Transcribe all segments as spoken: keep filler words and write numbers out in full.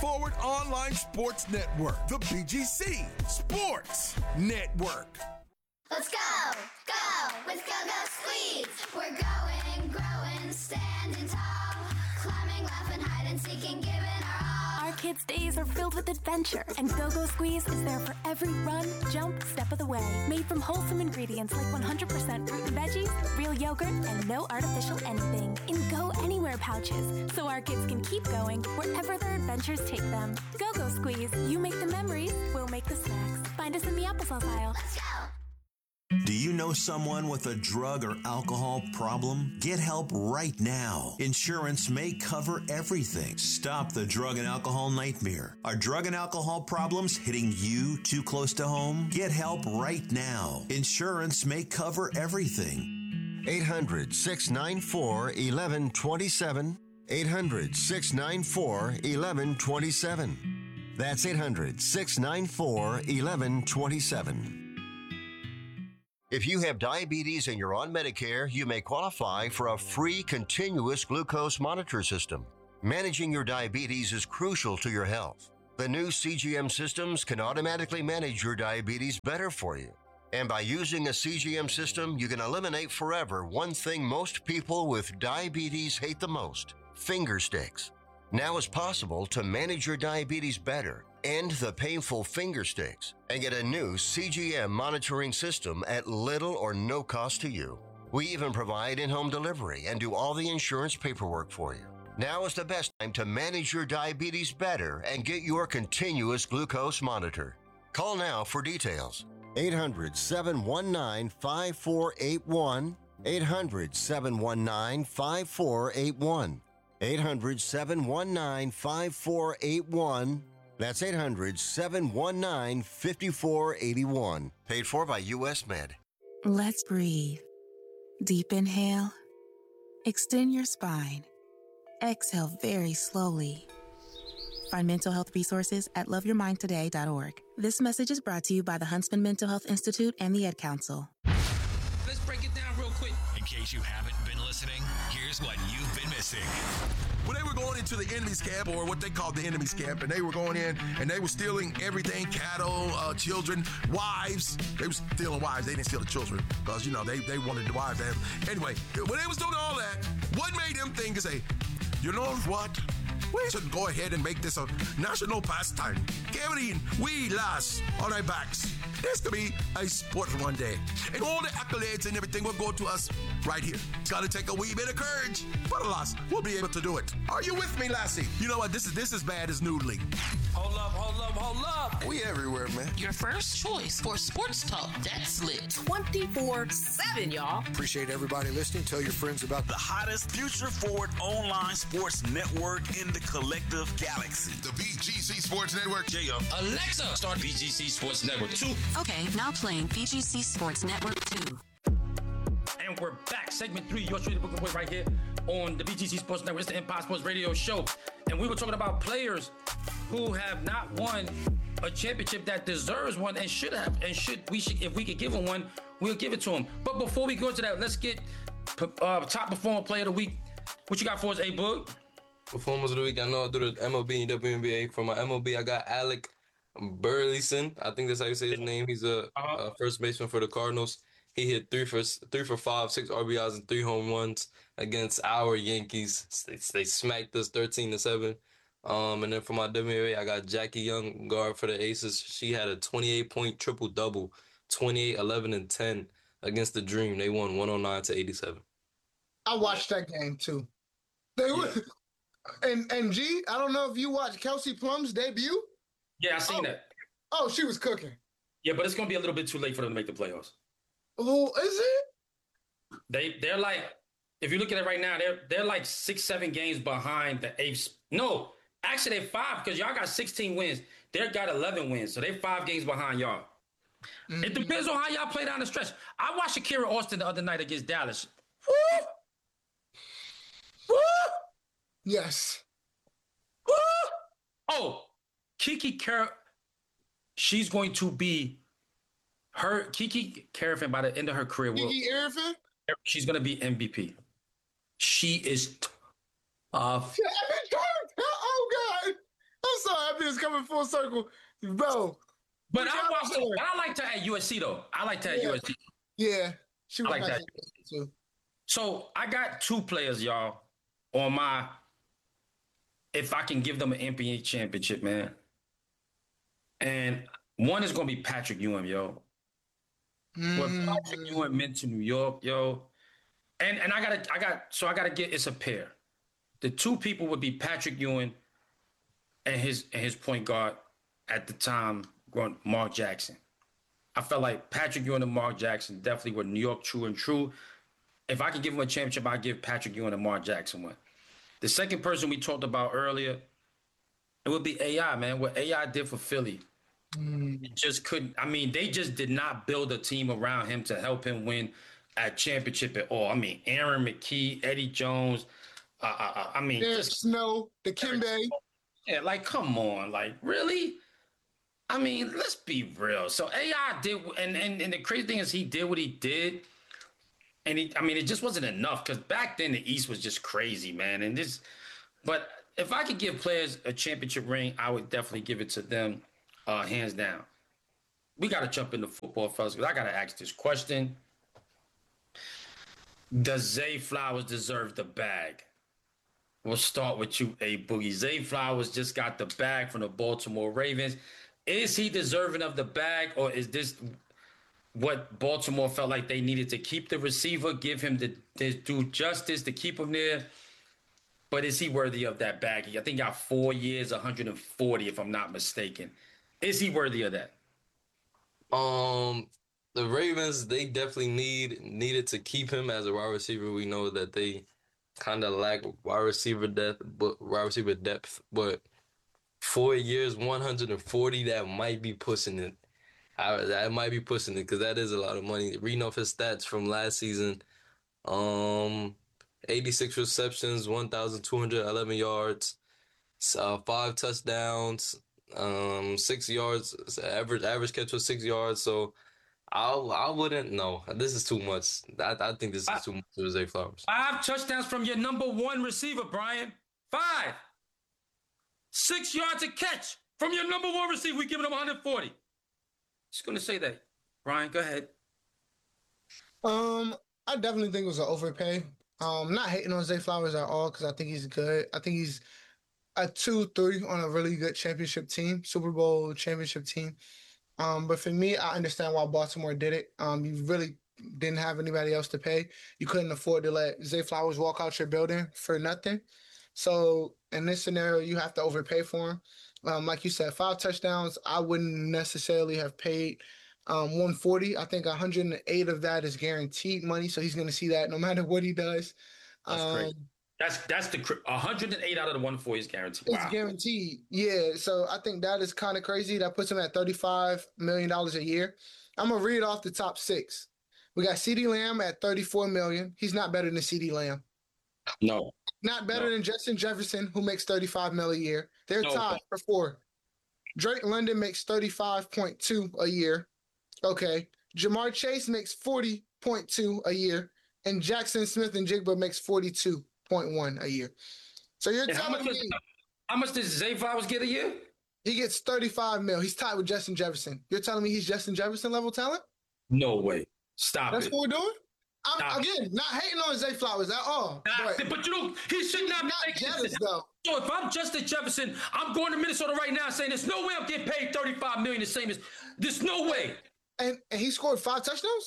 Forward Online Sports Network, the B G C Sports Network. Let's go, go, with Go-Go Squeeze. We're going, growing, standing tall, climbing, laughing, hide and seeking, giving our all. Our kids' days are filled with adventure, and Go-Go Squeeze is there for every run, jump, step of the way. Made from wholesome ingredients like one hundred percent fruit and veggies, real yogurt, and no artificial anything. In Go Anywhere pouches, so our kids can keep going wherever their adventures take them. Go-Go Squeeze. You make the memories, we'll make the snacks. Find us in the applesauce aisle. Let's go. Do you know someone with a drug or alcohol problem? Get help right now. Insurance may cover everything. Stop the drug and alcohol nightmare. Are drug and alcohol problems hitting you too close to home? Get help right now. Insurance may cover everything. eight hundred, six nine four, one one two seven. eight hundred, six nine four, one one two seven. That's eight hundred, six nine four, one one two seven. If you have diabetes and you're on Medicare, you may qualify for a free continuous glucose monitor system. Managing your diabetes is crucial to your health. The new C G M systems can automatically manage your diabetes better for you. And by using a C G M system, you can eliminate forever one thing most people with diabetes hate the most: finger sticks. Now it's possible to manage your diabetes better, end the painful finger sticks, and get a new C G M monitoring system at little or no cost to you. We even provide in-home delivery and do all the insurance paperwork for you. Now is the best time to manage your diabetes better and get your continuous glucose monitor. Call now for details. eight hundred, seven one nine, five four eight one. eight hundred, seven one nine, five four eight one. eight hundred, seven one nine, five four eight one. That's eight hundred, seven one nine, five four eight one. Paid for by U S Med. Let's breathe. Deep inhale. Extend your spine. Exhale very slowly. Find mental health resources at love your mind today dot org. This message is brought to you by the Huntsman Mental Health Institute and the Ed Council. Let's break it down real quick. In case you haven't been listening, here's what you've been missing. When they were going into the enemy's camp, or what they called the enemy's camp, and they were going in and they were stealing everything: cattle, uh, children, wives. They were stealing wives. They didn't steal the children because, you know, they, they wanted the wives to have. Anyway, when they was doing all that, what made them think is, say, you know what? We should go ahead and make this a national pastime. Carrying we lass on our backs. This could be a sport for one day. And all the accolades and everything will go to us right here. It's got to take a wee bit of courage. But alas, we'll be able to do it. Are you with me, Lassie? You know what? This is this is bad as noodling. Hold up, hold up, hold up. We everywhere, man. Your first choice for sports talk that's lit. twenty-four seven, y'all. Appreciate everybody listening. Tell your friends about the hottest future forward online sports network in the collective galaxy. The B G C Sports Network. J O. Alexa, start B G C Sports Network two. Okay, now playing B G C Sports Network two. And we're back. Segment three, yours truly, the Brooklyn Boy, right here on the B G C Sports Network. It's the Empire Sports Radio Show. And we were talking about players who have not won a championship that deserves one and should have. And should we should, if we could give them one, we'll give it to them. But before we go to that, let's get uh, top performer player of the week. What you got for us, A Boog? Performers of the week, I know I do the M L B and W N B A. For my M L B, I got Alec Burleson. I think that's how you say his name. He's a, uh-huh. a first baseman for the Cardinals. He hit three for three for five, six R B Is, and three home runs against our Yankees. They, they smacked us thirteen to seven. Um, and then for my W N B A, I got Jackie Young, guard for the Aces. She had a twenty-eight point triple double, twenty-eight, eleven, and ten against the Dream. They won one oh nine to eighty-seven. I watched that game too. They were. Yeah. And and G, I don't know if you watched Kelsey Plum's debut. Yeah, I seen oh. that. Oh, she was cooking. Yeah, but it's gonna be a little bit too late for them to make the playoffs. Oh, is it? They they're like, if you look at it right now, they're they're like six, seven games behind the eighth. No, actually they're five because y'all got sixteen wins. They got eleven wins, so they're five games behind y'all. Mm-hmm. It depends on how y'all play down the stretch. I watched Shakira Austin the other night against Dallas. Woo! Woo! Yes. Woo! Oh, Kiki Car, she's going to be her Kiki Carafin by the end of her career. Kiki Carafin? She's going to be M V P. She is tough. Oh God! I'm it's coming full circle, bro. But I watched. But I like her at U S C though. I like her at yeah. U S C. Yeah, she was I like nice that too. So I got two players, y'all, on my. If I can give them an N B A championship, man. And one is gonna be Patrick Ewing, yo. Mm. What Patrick Ewing meant to New York, yo. And and I gotta I got so I gotta get it's a pair. The two people would be Patrick Ewing and his and his point guard at the time, Mark Jackson. I felt like Patrick Ewing and Mark Jackson definitely were New York true and true. If I could give him a championship, I'd give Patrick Ewing and Mark Jackson one. The second person we talked about earlier, it would be A I, man. What A I did for Philly. Mm. It just couldn't. I mean, they just did not build a team around him to help him win a championship at all. I mean, Aaron McKee, Eddie Jones. Uh, uh, I mean, Eric just, Snow, the Kimbe. Yeah, like, come on. Like, really? I mean, let's be real. So A I did, and, and, and the crazy thing is he did what he did. And he, I mean, it just wasn't enough because back then the East was just crazy, man. And this, but if I could give players a championship ring, I would definitely give it to them, uh, hands down. We got to jump into football, fellas, because I got to ask this question. Does Zay Flowers deserve the bag? We'll start with you, A Boogie. Zay Flowers just got the bag from the Baltimore Ravens. Is he deserving of the bag, or is this what Baltimore felt like they needed to keep the receiver, give him the, the due justice to keep him there? But is he worthy of that bag? I think he got four years, one hundred forty, if I'm not mistaken. Is he worthy of that? Um, the Ravens, they definitely need needed to keep him as a wide receiver. We know that they kind of lack wide receiver depth, but wide receiver depth. But four years, one hundred forty, that might be pushing it. I, that might be pushing it because that is a lot of money. Reading off his stats from last season, um, eighty-six receptions, one thousand two hundred eleven yards, uh, five touchdowns, um, six yards. Average average catch was six yards. So I I wouldn't know. This is too much. I I think this is too much for Zay Flowers. Five touchdowns from your number one receiver, Brian. Five. Six yards a catch from your number one receiver. We giving him one hundred forty. Just gonna say that. Brian, go ahead. Um, I definitely think it was an overpay. Um, not hating on Zay Flowers at all because I think he's good. I think he's a two, three on a really good championship team, Super Bowl championship team. Um, but for me, I understand why Baltimore did it. Um, you really didn't have anybody else to pay. You couldn't afford to let Zay Flowers walk out your building for nothing. So in this scenario, you have to overpay for him. Um, like you said, five touchdowns. I wouldn't necessarily have paid um, one hundred forty. I think one hundred eight of that is guaranteed money, so he's going to see that no matter what he does. That's um, great. That's that's the one hundred eight out of the one hundred forty is guaranteed. Wow. It's guaranteed. Yeah. So I think that is kind of crazy. That puts him at thirty-five million dollars a year. I'm gonna read off the top six. We got CeeDee Lamb at thirty-four million dollars. He's not better than CeeDee Lamb. No. Not better no. than Justin Jefferson, who makes thirty-five million dollars a year. They're no. tied for four. Drake London makes thirty-five point two a year. Okay. Jamar Chase makes forty point two a year. And Jackson Smith and Jigba makes forty-two point one a year. So you're and telling how me does, how much does Zay Flowers get a year? He gets thirty-five mil. He's tied with Justin Jefferson. You're telling me he's Justin Jefferson level talent? No way. Stop That's it. what we're doing? I'm, Stop again, not hating on Zay Flowers at all. Nah, but, but you know, he should not be not jealous, though. So if I'm Justin Jefferson, I'm going to Minnesota right now saying there's no way I'm getting paid thirty-five million dollars the same as there's no way. And and he scored five touchdowns?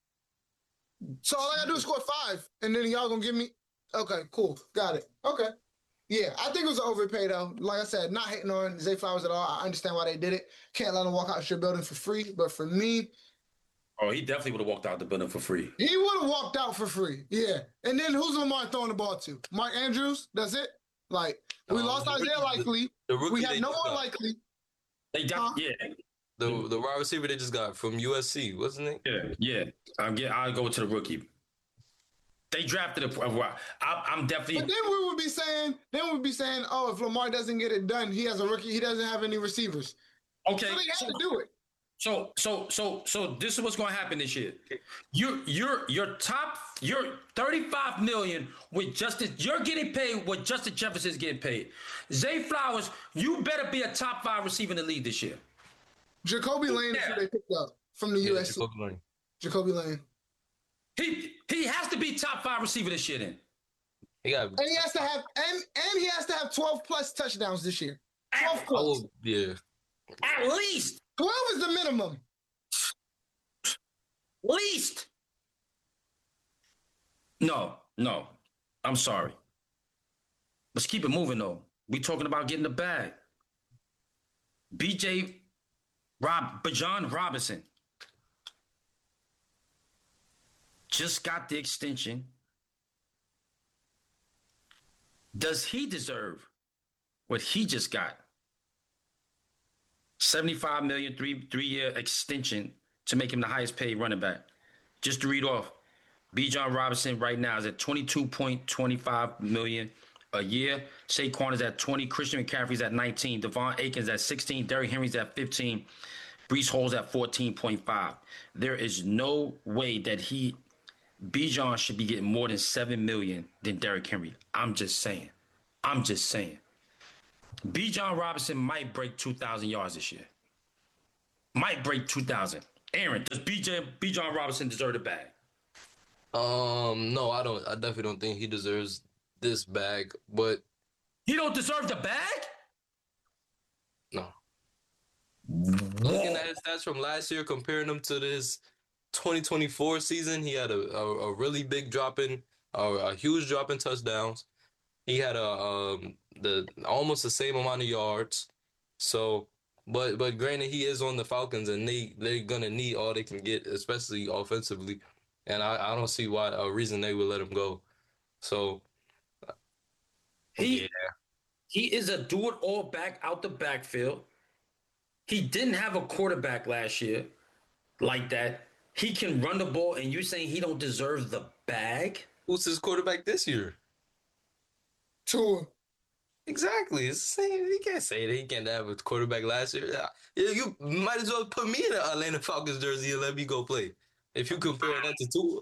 So all I gotta do is score five, and then y'all gonna give me okay, cool. Got it. Okay. Yeah, I think it was an overpay though. Like I said, not hating on Zay Flowers at all. I understand why they did it. Can't let him walk out your building for free. But for me, oh, he definitely would have walked out the building for free. He would have walked out for free. Yeah. And then who's Lamar throwing the ball to? Mark Andrews? That's it? Like, we um, lost Isaiah Likely. The, the we had no more Likely. They got, huh? yeah. The the wide receiver they just got from U S C, wasn't it? Yeah, yeah. I'm get. I'll go to the rookie. They drafted a. a I, I'm definitely. But then we would be saying, then we'd be saying, oh, if Lamar doesn't get it done, he has a rookie. He doesn't have any receivers. Okay, so they have so, to do it. So, so, so, so this is what's going to happen this year. You're, you're, your top, you're thirty-five million with Justin. You're getting paid what Justin Jefferson is getting paid. Zay Flowers, you better be a top five receiver in the league this year. Jacoby Lane is who they picked up from the Yeah, U S C. Jacoby Lane. Jacoby Lane. He he has to be top five receiver this year. Then He got. And he has to have and and he has to have twelve plus touchdowns this year. twelve I plus. will, yeah. at least, twelve is the minimum. least. No, no, I'm sorry. Let's keep it moving though. We talking about getting the bag. B J Rob Bajan Robinson just got the extension. Does he deserve what he just got? seventy-five million, three three-year extension to make him the highest paid running back. Just to read off, Bijan Robinson right now is at twenty-two point two five million a year. Saquon is at twenty. Christian McCaffrey's at nineteen. Devon Akins at sixteen. Derrick Henry's at fifteen. Breece Hall's at fourteen point five. There is no way that he, Bijan, should be getting more than seven million than Derrick Henry. I'm just saying. I'm just saying. Bijan Robinson might break two thousand yards this year. Might break two thousand. Aaron, does B J Bijan Robinson deserve the bag? Um, no, I don't. I definitely don't think he deserves this bag. But he don't deserve the bag? No. Looking at his stats from last year, comparing them to this twenty twenty-four season, he had a, a, a really big drop in, a, a huge drop in touchdowns. He had a um the almost the same amount of yards. So, but but granted, he is on the Falcons, and they they're gonna need all they can get, especially offensively. And I, I don't see why a reason they would let him go. So he yeah. he is a do it all back out the backfield. He didn't have a quarterback last year like that. He can run the ball, and you're saying he don't deserve the bag? Who's his quarterback this year? Tua. Exactly. It's the same. You can't say that he can't have a quarterback last year. You might as well put me in an Atlanta Falcons jersey and let me go play. If you compare that to Tua.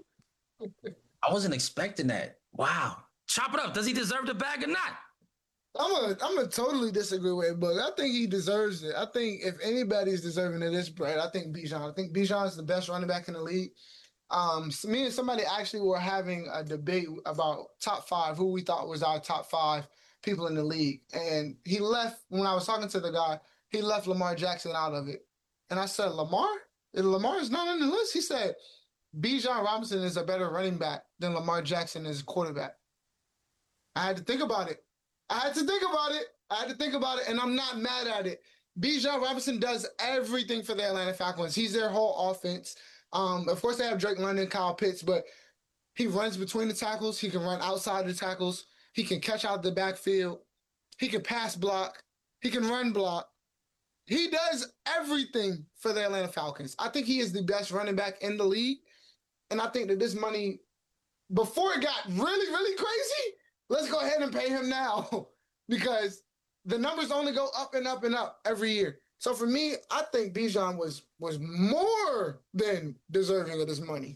I wasn't expecting that. Wow. Chop it up. Does he deserve the bag or not? I'm gonna I'm gonna totally disagree with Book. I think he deserves it. I think if anybody's deserving of this bread, I think Bijan. I think Bijan is the best running back in the league. Um, so me and somebody actually were having a debate about top five, who we thought was our top five people in the league. And he left, when I was talking to the guy, he left Lamar Jackson out of it. And I said, Lamar? Lamar is not on the list. He said, Bijan Robinson is a better running back than Lamar Jackson is a quarterback. I had to think about it. I had to think about it. I had to think about it, and I'm not mad at it. Bijan Robinson does everything for the Atlanta Falcons. He's their whole offense. Um, of course, they have Drake London, Kyle Pitts, but he runs between the tackles. He can run outside the tackles. He can catch out the backfield. He can pass block. He can run block. He does everything for the Atlanta Falcons. I think he is the best running back in the league, and I think that this money, before it got really, really crazy, let's go ahead and pay him now because the numbers only go up and up and up every year. So for me, I think Bijan was was more than deserving of this money.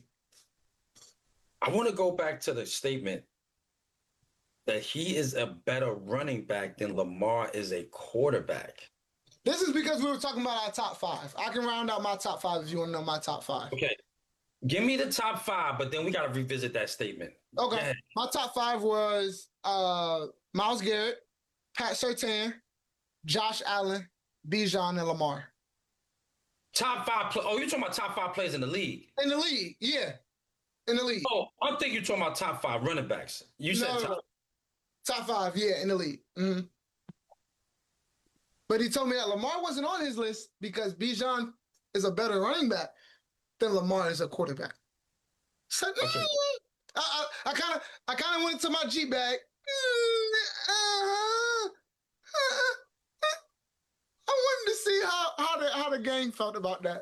I want to go back to the statement that he is a better running back than Lamar is a quarterback. This is because we were talking about our top five. I can round out my top five if you want to know my top five. Okay. Give me the top five, but then we got to revisit that statement. Okay. Yeah. My top five was uh, Myles Garrett, Pat Surtain, Josh Allen, Bijan, and Lamar. Top five. Play- oh, you're talking about top five players in the league? In the league, yeah. In the league. Oh, I'm thinking you're talking about top five running backs. You said no, top. No. Top five, yeah, in the league. Mm-hmm. But he told me that Lamar wasn't on his list because Bijan is a better running back than Lamar is a quarterback. So, okay. mm, I kind of, I kind of went to my G bag. Mm, uh, uh, uh, I wanted to see how how the how the gang felt about that.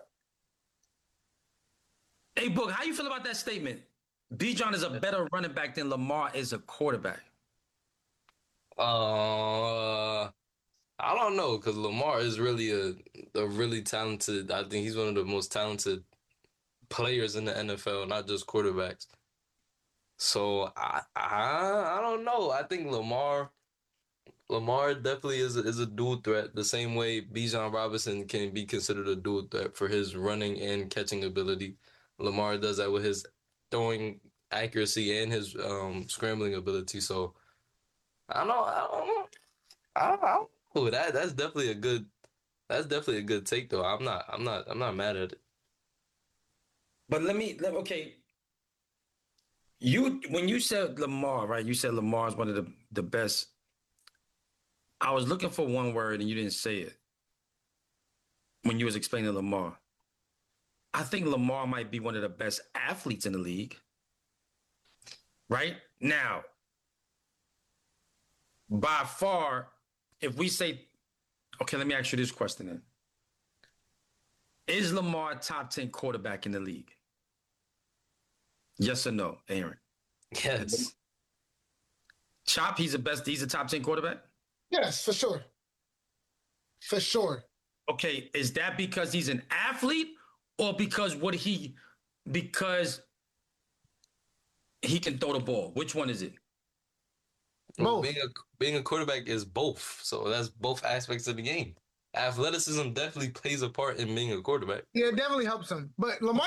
Hey, Book, how you feel about that statement? Bijan is a better running back than Lamar is a quarterback. Uh, I don't know because Lamar is really a a really talented. I think he's one of the most talented players in the N F L, not just quarterbacks. So I I I don't know. I think Lamar Lamar definitely is a, is a dual threat. The same way Bijan Robinson can be considered a dual threat for his running and catching ability. Lamar does that with his throwing accuracy and his um, scrambling ability. So I don't know. I don't know. I don't know. Ooh, that that's definitely a good. That's definitely a good take, though. I'm not. I'm not. I'm not mad at it. But let me. Let, okay. You when you said Lamar, right? You said Lamar is one of the the best. I was looking for one word and you didn't say it when you was explaining Lamar. I think Lamar might be one of the best athletes in the league. Right? Now, by far, if we say, okay, let me ask you this question then. Is Lamar a top ten quarterback in the league? Yes or no, Aaron? Yes. Chop, he's the best, he's a top ten quarterback? Yes, for sure. For sure. Okay, is that because he's an athlete or because what he because he can throw the ball? Which one is it? Both. Being a being a quarterback is both. So that's both aspects of the game. Athleticism definitely plays a part in being a quarterback. Yeah, it definitely helps him. But Lamar